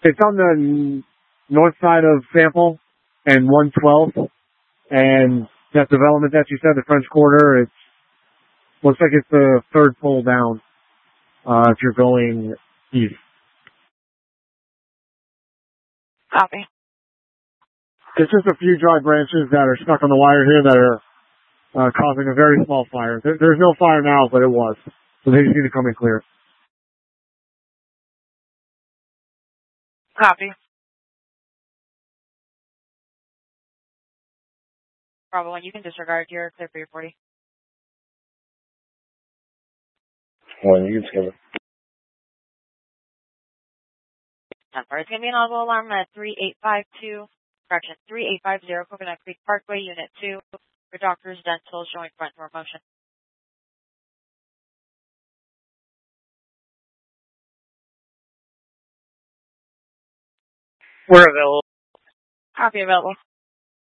It's on the north side of Sample and 112th, and that development that you said, the French Quarter, it looks like it's the third pole down, if you're going east. Copy. It's just a few dry branches that are stuck on the wire here that are causing a very small fire. There's no fire now, but it was. So they just need to come in clear. Copy. Bravo 1, you can disregard. You're clear for your 40. 1, you can skip it. Number. It's going to be an audible alarm at 3852, correction, 3850 Coconut Creek Parkway, Unit 2, for Doctor's Dental showing front door motion. We're available. Copy available.